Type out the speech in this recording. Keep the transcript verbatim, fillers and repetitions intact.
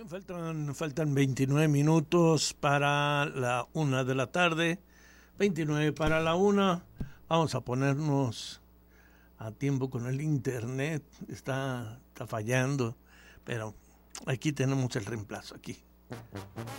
Faltan, faltan veintinueve minutos para la una de la tarde, veintinueve para la una. Vamos a ponernos a tiempo con el internet, está, está fallando, pero aquí tenemos el reemplazo, aquí.